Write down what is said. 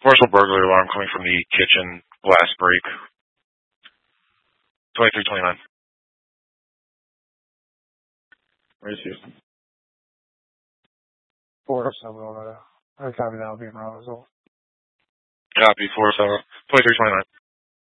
Commercial burglary alarm coming from the kitchen glass break. 2329. Where's Houston? 407 over there. I copy that. I'll be in Roseville. Copy, 407. 2329.